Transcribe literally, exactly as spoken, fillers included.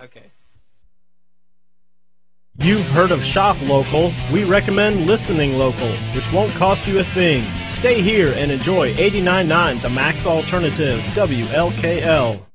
Okay. You've heard of Shop Local. We recommend listening local, which won't cost you a thing. Stay here and enjoy eighty-nine point nine The Max Alternative, W L K L.